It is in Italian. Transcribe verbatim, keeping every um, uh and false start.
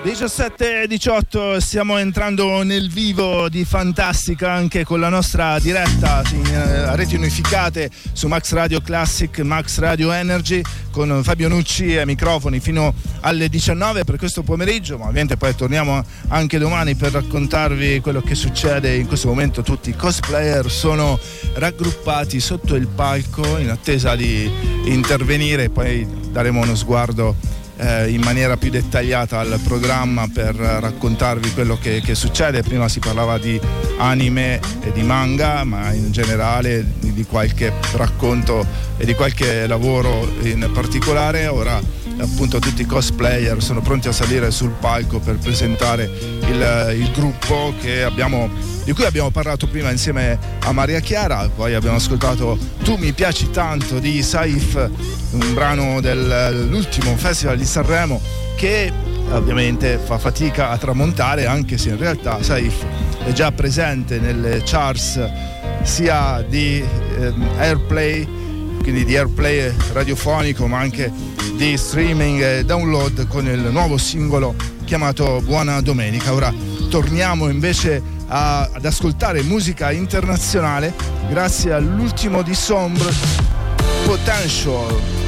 diciassette e diciotto, stiamo entrando nel vivo di Fantastica anche con la nostra diretta in, uh, a reti unificate su Max Radio Classic, Max Radio Energy, con Fabio Nucci ai microfoni fino alle diciannove per questo pomeriggio, ma ovviamente poi torniamo anche domani per raccontarvi quello che succede. In questo momento tutti i cosplayer sono raggruppati sotto il palco in attesa di intervenire, poi daremo uno sguardo Eh, in maniera più dettagliata al programma per raccontarvi quello che, che succede. Prima si parlava di anime e di manga, ma in generale di, di qualche racconto e di qualche lavoro in particolare. Ora appunto tutti i cosplayer sono pronti a salire sul palco per presentare il, il gruppo che abbiamo, di cui abbiamo parlato prima insieme a Maria Chiara. Poi abbiamo ascoltato Tu mi piaci tanto di Saif, un brano dell'ultimo festival di Sanremo che ovviamente fa fatica a tramontare, anche se in realtà Saif è già presente nelle charts sia di ehm, Airplay, quindi di Airplay radiofonico, ma anche di streaming e download con il nuovo singolo chiamato Buona Domenica. Ora torniamo invece a, ad ascoltare musica internazionale grazie all'ultimo di Sombre, Potential.